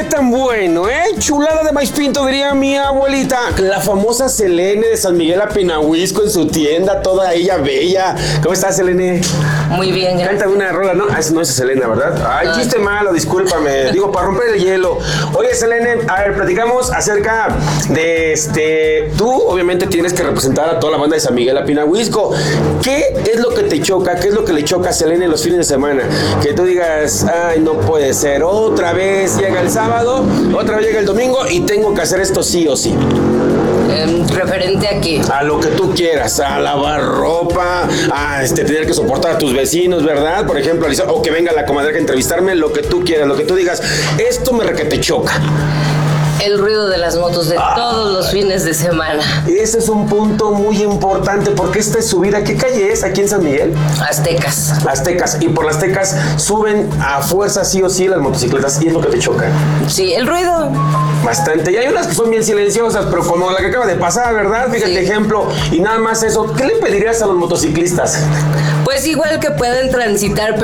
tan bueno, ¿eh? Chulada de maíz pinto, diría mi abuelita. La famosa Selene de San Miguel Apinahuisco en su tienda, toda ella bella. ¿Cómo estás, Selene? Muy bien, gracias. Canta una rola, ¿no? Ah, esa no es Selena, ¿verdad? Ay, chiste malo, discúlpame. Digo, para romper el hielo. Oye, Selene, a ver, platicamos acerca de Tú, obviamente, tienes que representar a toda la banda de San Miguel Apinahuisco. ¿Qué es lo que te choca? ¿Qué es lo que le choca a Selene los fines de semana? Que tú digas, ay, no puede ser. Otra vez llega el sábado, otra vez llega el domingo y tengo que hacer esto sí o sí. ¿Referente a qué? A lo que tú quieras, a lavar ropa, a tener que soportar a tus vecinos, ¿verdad? Por ejemplo, o que venga la comadre a entrevistarme, lo que tú quieras, lo que tú digas, esto me requete choca. El ruido de las motos de todos los fines de semana. Ese es un punto muy importante porque esta es subida. ¿Qué calle es aquí en San Miguel? Aztecas. Aztecas. Y por las Aztecas suben a fuerza sí o sí las motocicletas y es lo que te choca. Sí, el ruido. Bastante. Y hay unas que son bien silenciosas, pero como la que acaba de pasar, ¿verdad? Fíjate, sí. Ejemplo. Y nada más eso. ¿Qué le pedirías a los motociclistas? Pues igual que pueden transitar